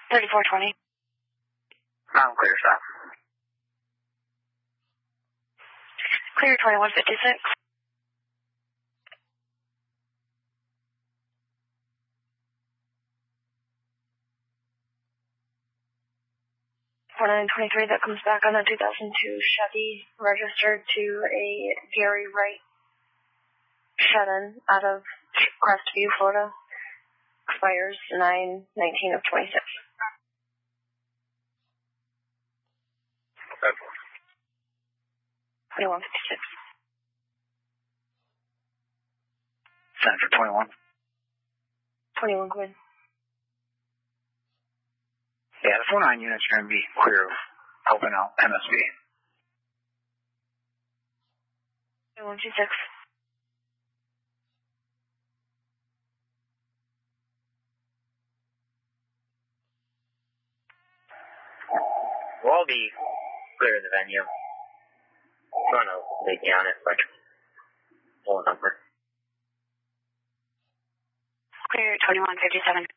3420. I'm clear, stop. Clear 2156. $4923, that comes back on a 2002 Chevy, registered to a Gary Wright Shannon out of Crestview, Florida. Expires 9/19 of 26. Okay. 2156. Send for 21. 21 quid. Yeah, the 49 units are going to be clear of helping out MSB. 2126. We'll all be clear in the venue. I'm trying to lead me on it, but full number. Clear 2157.